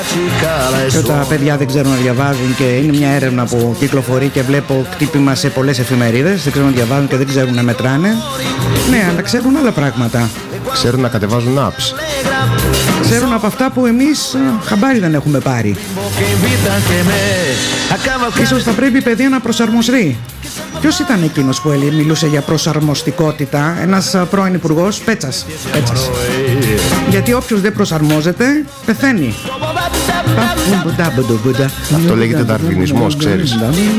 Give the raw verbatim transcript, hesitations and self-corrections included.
Και όταν τα παιδιά δεν ξέρουν να διαβάζουν και είναι μια έρευνα που κυκλοφορεί και βλέπω χτύπημα σε πολλές εφημερίδες, δεν ξέρουν να διαβάζουν και δεν ξέρουν να μετράνε. Ναι, αλλά ξέρουν άλλα πράγματα. Ξέρουν να κατεβάζουν apps. Ξέρουν από αυτά που εμείς χαμπάρι δεν έχουμε πάρει. Ίσως θα πρέπει η παιδεία να προσαρμοστεί. Ποιος ήταν εκείνος που μιλούσε για προσαρμοστικότητα? Ένας πρώην υπουργός, Πέτσας. Πέτσας. Γιατί όποιος δεν προσαρμόζεται πεθαίνει. Αυτό λέγεται δαρβινισμός, ξέρεις.